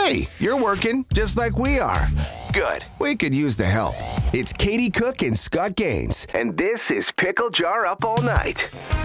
Hey, you're working just like we are. Good. We could use the help. It's Katie Cook and Scott Gaines, and this is Pickle Jar Up All Night.